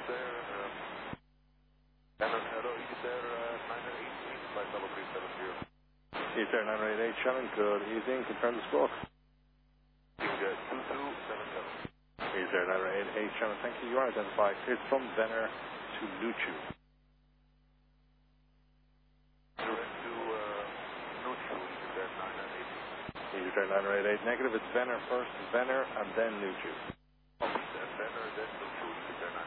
East Air 988 Shannon, good evening. Confirm the squawk. Good. 2270. East Air 988 Shannon, thank you. You are identified. It's from Venner to Nuchu. Direct to Nuchu, East Air 988. East Air 988 negative. It's Venner first, Venner, and then Nuchu.